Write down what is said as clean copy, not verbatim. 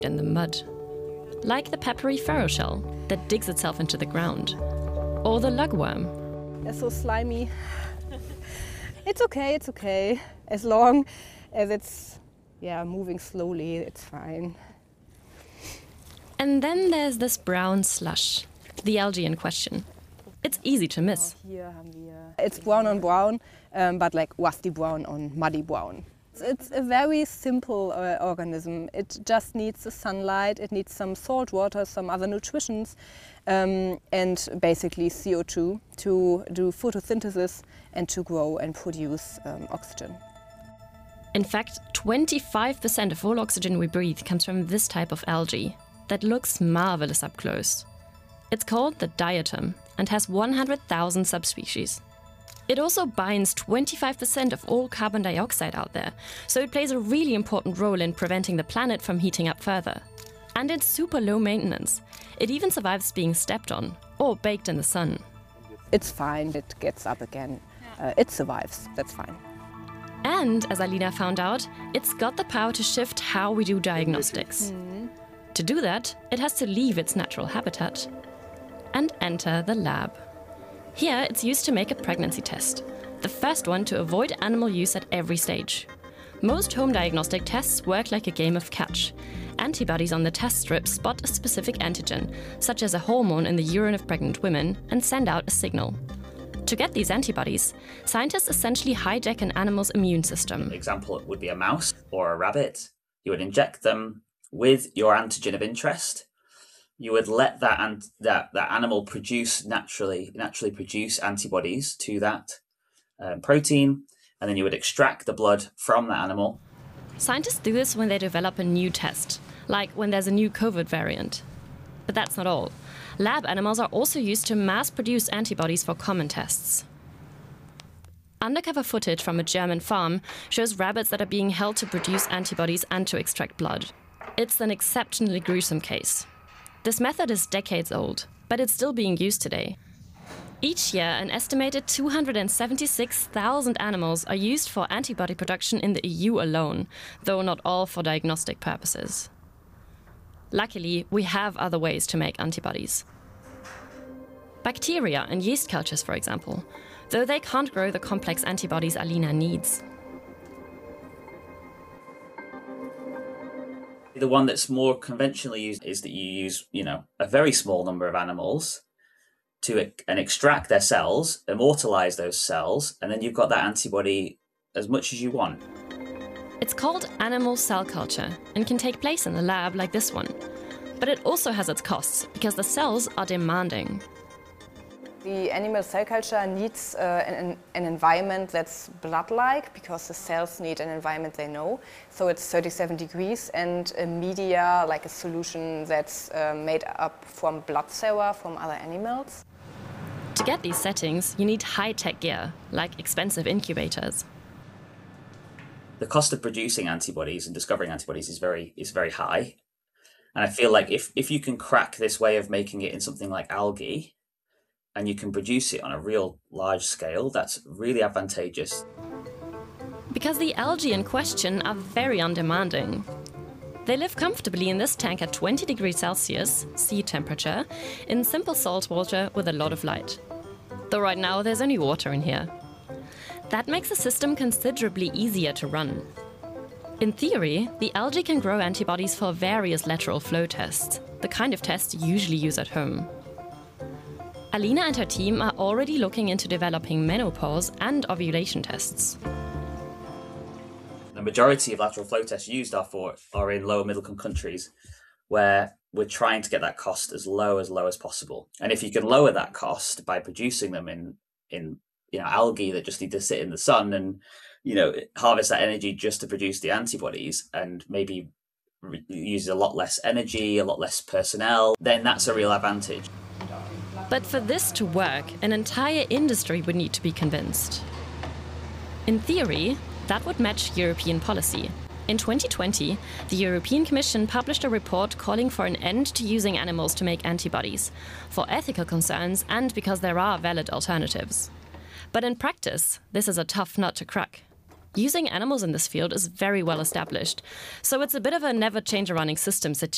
in the mud. Like the peppery furrow shell that digs itself into the ground. Or the lugworm. They're so slimy. It's okay. As long as it's moving slowly, it's fine. And then there's this brown slush, the algae in question. It's easy to miss. It's brown on brown, but like rusty brown on muddy brown. It's a very simple organism. It just needs the sunlight, it needs some salt water, some other nutritions, and basically CO2 to do photosynthesis and to grow and produce oxygen. In fact, 25% of all oxygen we breathe comes from this type of algae that looks marvelous up close. It's called the diatom and has 100,000 subspecies. It also binds 25% of all carbon dioxide out there, so it plays a really important role in preventing the planet from heating up further. And it's super low maintenance. It even survives being stepped on or baked in the sun. It's fine, it gets up again. It survives, that's fine. And, as Alina found out, it's got the power to shift how we do diagnostics. To do that, it has to leave its natural habitat and enter the lab. Here, it's used to make a pregnancy test, the first one to avoid animal use at every stage. Most home diagnostic tests work like a game of catch. Antibodies on the test strip spot a specific antigen, such as a hormone in the urine of pregnant women, and send out a signal. To get these antibodies, scientists essentially hijack an animal's immune system. An example would be a mouse or a rabbit. You would inject them with your antigen of interest. You would let that animal naturally produce antibodies to that protein, and then you would extract the blood from the animal. Scientists do this when they develop a new test, like when there's a new COVID variant. But that's not all. Lab animals are also used to mass-produce antibodies for common tests. Undercover footage from a German farm shows rabbits that are being held to produce antibodies and to extract blood. It's an exceptionally gruesome case. This method is decades old, but it's still being used today. Each year, an estimated 276,000 animals are used for antibody production in the EU alone, though not all for diagnostic purposes. Luckily, we have other ways to make antibodies. Bacteria and yeast cultures, for example, though they can't grow the complex antibodies Alina needs. The one that's more conventionally used is that you use, a very small number of animals and extract their cells, immortalize those cells, and then you've got that antibody as much as you want. It's called animal cell culture and can take place in the lab like this one. But it also has its costs because the cells are demanding. The animal cell culture needs an environment that's blood-like because the cells need an environment they know. So it's 37 degrees and a media, like a solution that's made up from blood serum from other animals. To get these settings, you need high-tech gear, like expensive incubators. The cost of producing antibodies and discovering antibodies is very high. And I feel like if you can crack this way of making it in something like algae, and you can produce it on a real large scale, that's really advantageous. Because the algae in question are very undemanding. They live comfortably in this tank at 20 degrees Celsius, sea temperature, in simple salt water with a lot of light. Though right now there's only water in here. That makes the system considerably easier to run. In theory, the algae can grow antibodies for various lateral flow tests, the kind of tests you usually use at home. Alina and her team are already looking into developing menopause and ovulation tests. The majority of lateral flow tests used are in lower middle income countries, where we're trying to get that cost as low as possible. And if you can lower that cost by producing them in algae that just need to sit in the sun and harvest that energy just to produce the antibodies, and maybe use a lot less energy, a lot less personnel, then that's a real advantage. But for this to work, an entire industry would need to be convinced. In theory, that would match European policy. In 2020, the European Commission published a report calling for an end to using animals to make antibodies, for ethical concerns and because there are valid alternatives. But in practice, this is a tough nut to crack. Using animals in this field is very well established, so it's a bit of a never change a running system situation.